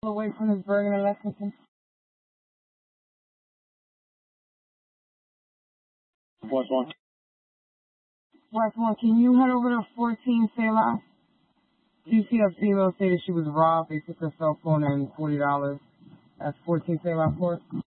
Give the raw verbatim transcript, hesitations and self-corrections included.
away from this Bergen and Lexington. West one. West one, can you head over to fourteen Sayla? Do you see a female say that she was robbed? They took her cell phone and forty dollars. That's fourteen Sayla Court.